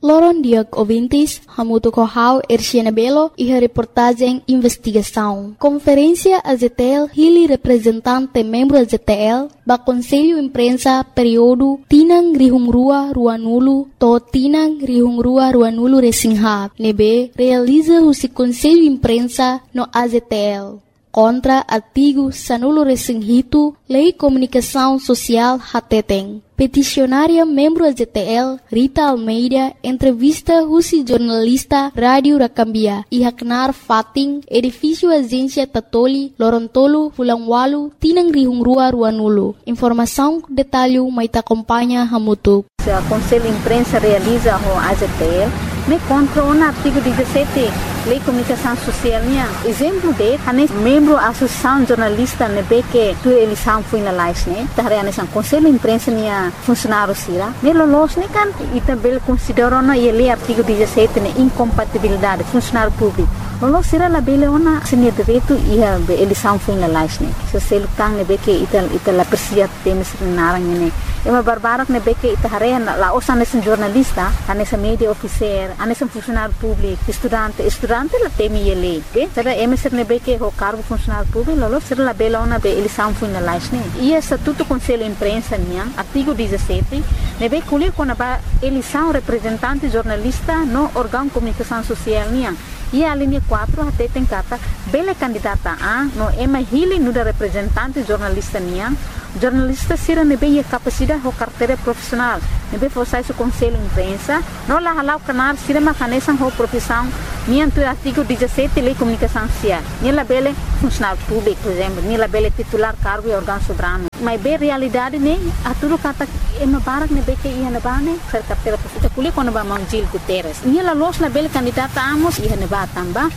Loron Diag ouvintes, Hamuto Kohau, Erciana Belo e a reportagem Investigação. Conferência AZTL, Hili representante membro AZTL, ba Conselho Imprensa período Tinang Rihungrua Ruanulu, to Tinang Rihungrua Ruanulu Resinghab, nebe realiza o Conselho Imprensa no AZTL. Contra artigo Sanulo Resinghito, Lei Comunicação Social Hateteng. Peticionária membro AZTL, Rita Almeida, entrevista Rusi jornalista Rádio Rakambia, Ihaknar Fating, edifício Agência Tatoli, Lorontolo, Fulangwalu, Tinang Rihungrua Ruanulu. Informação, detalhe, mas acompanha Hamutuk. O Conselho Imprensa realiza o AZTL, me contra o artigo 17, Lei Comunicação Social. Exemplo de, membro da Associação Jornalista, que tu eleição foi na live, o Conselho Imprensa funcionário sira, melolos kan e também consideram na lei artigo 17 incompatibilidade funcionário público. Lolos sira la bele ona senia direito e a eleição foi na live, se se lutang que ita la persia temes narang ne. É uma barbara que ita harena la osa nesse jornalista, nessa media officer, nesse funcionário público, estudante la temi ele, que será emeser que o cargo funcionário público, lolos sira la bele ona be eleição foi na live, e estatuto Conselho Imprensa artigo 17, nebe colher quando a eleição representante jornalista no órgão de comunicação social e a linha 4 até tem cata bela candidata a no ema hili no da representante jornalista jornalista sira nebe e capacidade o carteira profissional nebe forçar o Conselho Imprensa no la halau canar sira macanesan ho profissão nianto artigo 17 Lei Comunicação Social nila bele funcionário público por exemplo nila bele titular cargo e órgão soberano mas bem realidade a tudo kata ema barak nebe que ia na bane ser carteira profissional kuli quando ba Manjil Guterres nila los na bele candidata amos ia na ba tamba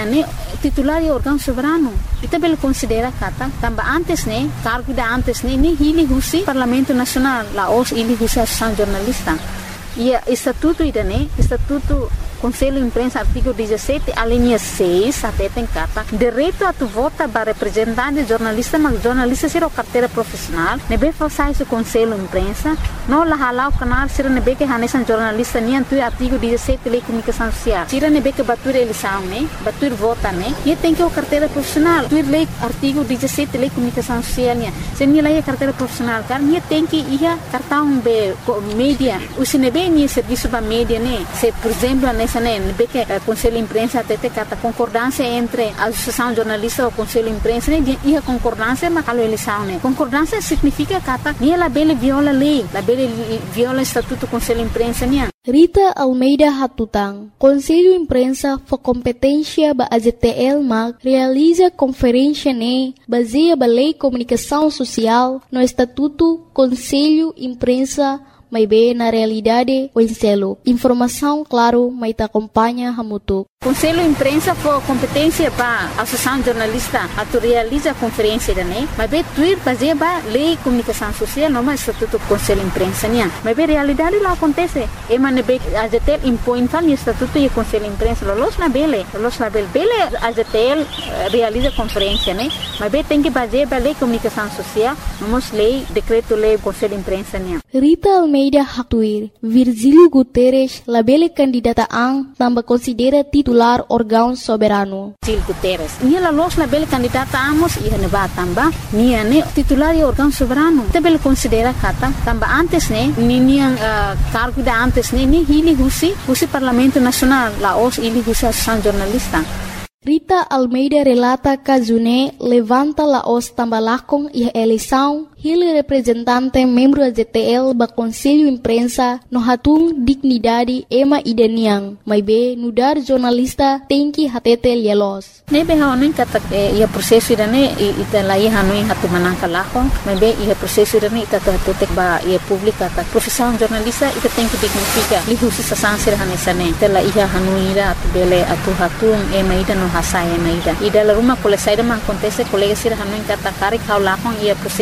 titular e órgão soberano ita bele considera kata tamba antes cargo da antes ni hili husi Parlamento Nacional la os ili husi Associação Jornalista e estatuto estatuto Conselho Imprensa artigo 17 a linha 6 até tem carta direito a tu vota para representante jornalista mas jornalista será carteira profissional nebe forçar o Conselho Imprensa não la halau canal será nebe que hanesan jornalista nem tu artigo 17 Lei Comunicação Social será nebe que batur eleição batur vota e tem que o carteira profissional tu lei artigo 17 Lei Comunicação Social se nem lei carteira profissional car nem tem que ia cartão be mídia o se nebe nem serviço para mídia se por exemplo que o Conselho Imprensa até tem concordância entre a Associação Jornalista e o Conselho Imprensa e a concordância mas a eleição concordância significa que ela bele viola a lei ela bele viola o estatuto do Conselho Imprensa Rita Almeida Hatutang, Conselho Imprensa for competência ba AZTL mag realiza conferência baseia ba Lei Comunicação Social no Estatuto Conselho Imprensa mas bem na realidade o enselo. Informação, claro, mas te acompanha Hamutuk. Conselho Imprensa for competência para a Associação Jornalista a realiza a conferência mas bem tuir baseia ba Lei Comunicação Social não mais Estatuto Conselho Imprensa mas bem realidade lá acontece e man bem AZTL impõe tal Estatuto e Conselho Imprensa los na bele AZTL realiza conferência mas bem tem que baseia ba Lei Comunicação Social vamos lei decreto lei Conselho Imprensa Rita Almeida Haktuir, Virgílio Guterres, labele candidata ang tambah considera titular órgão soberano. Virgílio Guterres, nia los labele candidata amos ia neba tamba, nia titular e órgão soberano. Tabele considera kata tamba antes nia cargo da antes ni hili husi Parlamento Nacional, la os ili husi Associação Jornalista. Rita Almeida relata que June levanta la os tambalakong e a eleição hili representante membro AZTL ba Conselho Imprensa no hatung dignidade ema ideniang, mas be nudar jornalista tem que hatete lielos. Nebe haonin kata ia prosesso irane ita lai hanui hatu manangka lako, mas be ia prosesso irane ita tutek ba ia publika ta profissão jornalista ita tem que dignifica lihusi sasansir hanesane ita la ia hanui ira atu bele atu hatung ema ida no hasaya ema ida. Ida la rumah kole saida man acontece colega sir hanui kata kari kau lakong ia prosesso de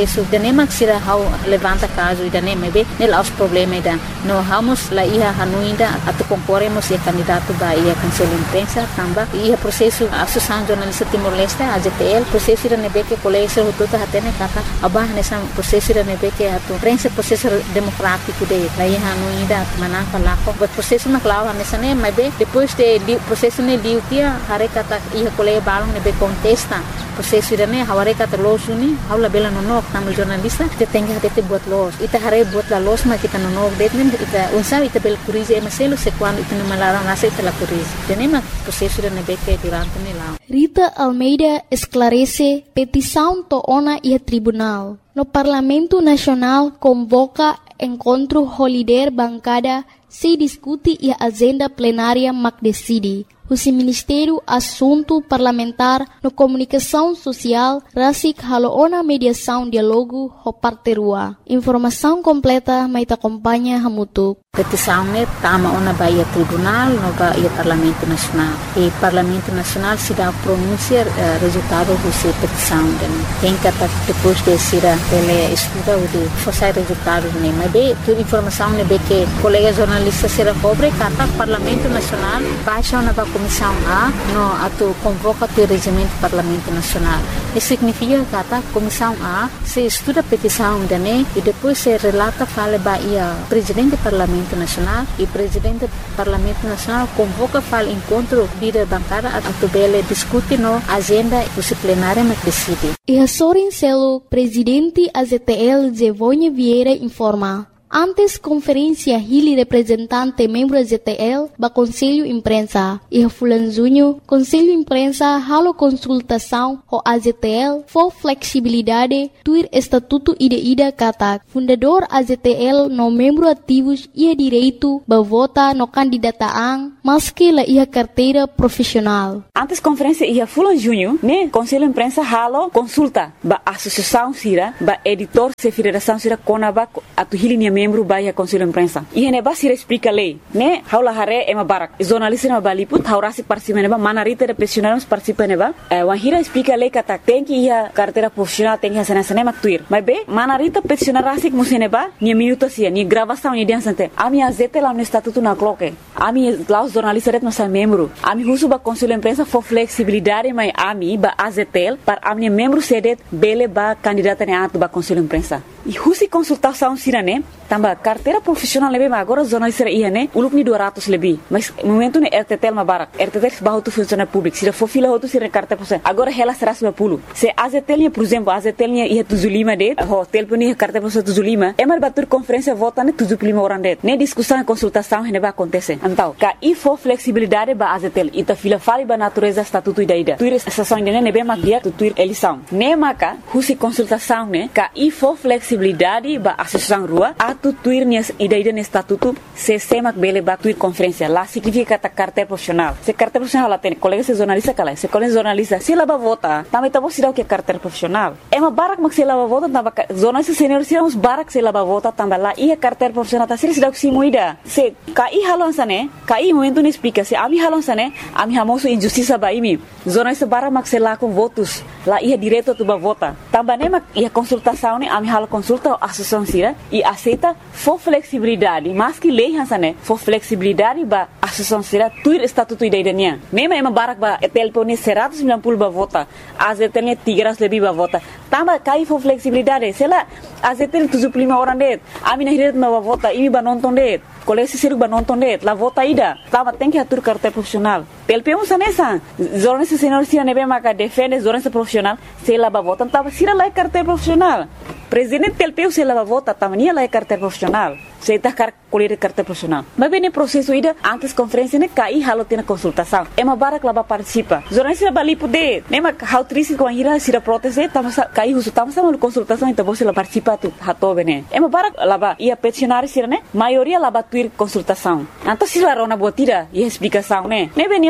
nem se hau levanta caso ida nem mebe nel aos problema ida no vamos lá ia hanuinda atu concorremos e candidato ba ia cancela imprensa tamba ia processo associação jornalista Timor-Leste AZTL processo ida nebe que colégio tudo hatene kata abah nessa processo ida nebe que atu prensa processo democrático de lá ia hanuinda manaka lá o processo na clava nessa nem mebe depois de processo ne liu tia hare kata ia colégio balong nebe contesta processo ida ne haware kata losuni haula bela nonok tamu jornalista te tenga te buat los ita hare buat la los ma kita nonok detmen ita unsa ita bel curize maselo se quando ita no malaram nasa ita la curize tenema processo ida nebe que durante ne lá Rita Almeida esclarece petição toona e tribunal. No Parlamento Nacional convoca encontro holiday bancada se discute e a agenda plenária mac decide. O Ministério Assunto Parlamentar no Comunicação Social rasik haloona mediação diálogo ho parterua. Informação completa mai ta acompanha hamutuk. Petição ne tama ona baia tribunal no baia Parlamento Nacional. E Parlamento Nacional se dá pronunciar resultado dessa petição. Tem que depois de ser ele estuda o de forçar resultado ne. Mas bem, toda informação ne be que colega jornalista será pobre kata Parlamento Nacional baixa ona ba Comissão A no atu convoca o regimento do Parlamento Nacional. Isso significa que a Comissão A se estuda a petição dele e depois se relata fala baia presidente do Parlamento Nacional e presidente do Parlamento Nacional convoca fala encontro líder bancária a tubele discute no agenda disciplinária na decide. E a Sorin Celo, presidente AZTL Zevonha Vieira informa. Antes conferência Hili representante membro AZTL ba Conselho Imprensa e a Fulanzunho Conselho Imprensa halo consultação o AZTL for flexibilidade tuir estatuto ida kata fundador AZTL no membro ativos ia direito ba vota no candidataan maski la ia carteira profissional. Antes conferência ia Fulanzunho né Conselho Imprensa halo consulta ba associação sira ba editor se federação sira konaba atu Hili membro baia Conselho Imprensa. E ne ba sira explica lei, né? Haula hare ema barak. Jornalista na baliput haurasi participa neba manarita de profissionais participa neba. Wahira explica lei kata tem que ia carteira profissional tem que sana maktuir. Mas be manarita profissional rasik museneba ni minuto sia ni gravação ni diansante. Ami azete lá no estatuto na cloque. Ami lá os jornalistas no sa membro. Ami husu ba Conselho Imprensa for flexibilidade mai ami ba azetel para ami membro sedet bele ba candidata ne atu ba Conselho Imprensa. E husi consultação sira né? Tamba carteira profissional lebih agora jornalista ia né? Uluk ni 200 lebih. Mas momento ne RTTL mabarak. RTTL bahu tu funciona público. Sira for fila tu sira carteira profissional. Agora ela será 10. Se AZTL por exemplo, AZTL ia 75 det. Hotel pun ia carteira profissional 75. Emar batur conferência vota ne 75 orang det. Ne discussão e consultação ne ba acontece. Então, ka e for flexibilidade ba AZTL ita fila fali ba natureza estatuto ida. Tuir estação ne ne be magia tuir eleição. Ne maka husi consultação ne ka e for flexibilidade ba associação rua atu tuir nias ida ne estatuto se semak bele ba tuir conferência lá significa ta carteira profissional. Se carteira profissional lá tem colega se jornalista kala. Se colega jornalista se lá ba vota, também tá você que carteira profissional. É uma barak mak se lá ba vota tamba jornalista senior se uns barak se lá ba vota tamba lá ia carteira profissional ta se que se muida. Se kai halon sane, kai momento ne explica se ami halon sane, ami hamoso injustiça ba imi. Jornalista barak mak se lá com votos, lá ia direto tu ba vota. Tamba ne mak ia consultação ne ami halo consulta a associação sira e aceita for flexibilidade, mas que lei hansane for flexibilidade ba associação sira tuir estatuto ida idania. Mema ema barak ba telpone 190 ba vota, azetelnya 300 lebih ba vota. Tamba kai for flexibilidade, sela azetel 75 orang det. Ami nahiret ba vota, imi ba nonton det. Kolesi siru ba nonton det, la vota ida. Tamba tem que atur carteira profissional. Telpemos nessa. Jornalista senior sira nebe maka defende jornalista profissional, sela ba vota, tamba sira lá carteira profissional. Presidente telpeu se lava vota tamania lá carteira profissional. Se tá colher carteira profissional. Mas bem no processo ida antes conferência ne cai halo tem consultação. É uma barak lá participa. Jornalista bali poder. Nem uma how triste com a ira se proteste, tamos cai uso tamos uma consultação então você lá participa tu hato bene. É uma barak lá ia peticionar sira né? Maioria lá tuir consultação. Então se lá rona botira e explicação né. Nem bem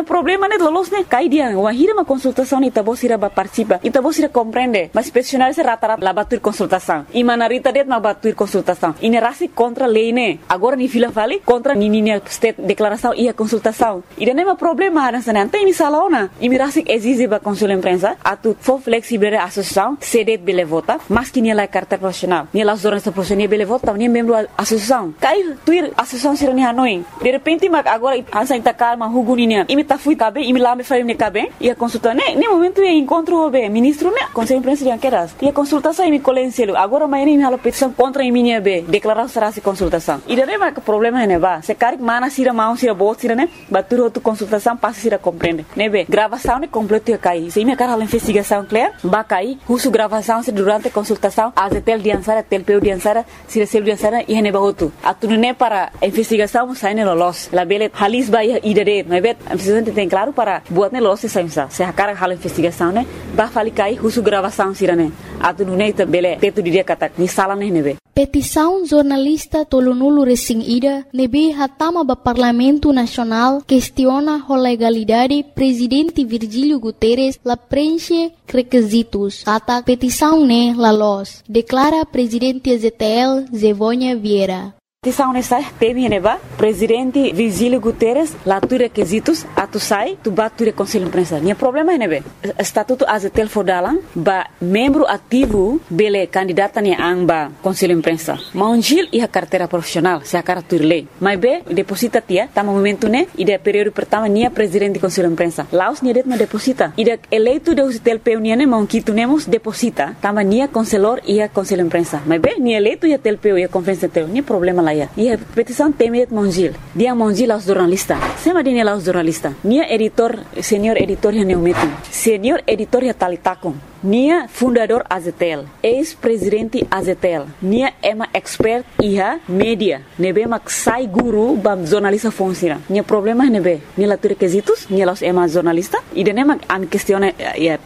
Minha problema né lolos né cai dia wahira uma consultação ita bosira ba participa ita bosira compreende mas profissionais rata-rata lá batur consultação e manarita det ma batur consultação e nerasi contra lei né agora ni fila vale contra ni state declaração e a consultação e não é problema nessa né tem misalona e mirasi exige ba consul imprensa atu for flexible associação cede bele vota mas que ni la carta profissional ni la jornalista profissional bele vota ni membro associação cai tuir associação sira ni hanoi de repente mas agora ansa ita calma huguninia e me tá fui cabe e me lá me faria ne cabe e a consulta né nem momento é encontro o ministro né conselho imprensa de queras e a consultação e me colenselo agora amanhã me hala petição contra a minha be declarar será se consultação e daí mas o problema é né ba se cari mana sira mão sira bot sira né batur outra consultação passa sira compreende né be gravação né completo e cai se me cara a investigação clear ba cai uso gravação se durante a consultação a tel diansara tel peu diansara sira sel diansara e ne ba outro atu né para a investigação sai ne los la bele halis ba e dare mas be a investigação tem claro para buat ne los se a cara hala investigação né ba fali cai uso gravação sira né atu né bele teto dia kata ni sala né be petição jornalista tolonulu recém ida nebe hatama ba Parlamento Nacional questiona a legalidade presidente Virgílio Guterres la preenche requisitos ata petição ne la los declara presidente ZTL Zevônia Vieira. Petição nessa teme neba presidente Virgílio Guterres lá tu requisitos atu sai tu batu conselho imprensa. Nia problema é nebe estatuto azetel fodalan ba membro ativo bele candidata ni amba conselho imprensa. Maunjil e a carteira profissional se a cara tu lei. Mas be deposita tia tama momento né e de período pertama nia presidente conselho imprensa. Laos nia det ma deposita. E de eleito de azetel peunia ne maunquito nemos deposita tama nia conselor e a conselho imprensa. Mas be nia eleito e a tel peu e a conferência teu nia problema lá. E a petição temet Monjil. Dia Monjil aos jornalistas. Sema dia aos jornalistas. Nia editor, senior editor ya neumetu. Senior editor ya talitakon. Nia fundador Azetel. Ex-presidente Azetel. Nia ema expert iha media. Nebe mak sai guru bam jornalista funciona. Nia problema nebe. Nia la requisitos. Nia los ema jornalista. E dene mak am questione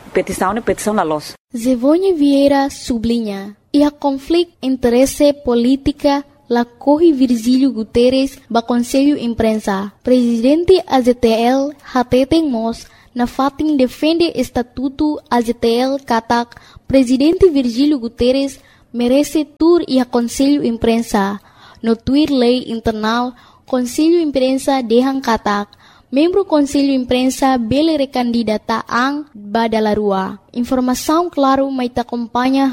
petição la los. Zevônia Vieira sublinha. E a conflito interesse política la corre Virgílio Guterres ba Conselho Imprensa. Presidente AZTL hateten mos na fatin defende estatuto AZTL katak Presidente Virgílio Guterres merece tur e a Conselho Imprensa. No tuir lei internal Conselho Imprensa dehang katak membro Conselho Imprensa bele recandidata ang badalarua. Informação claro mai ta acompanha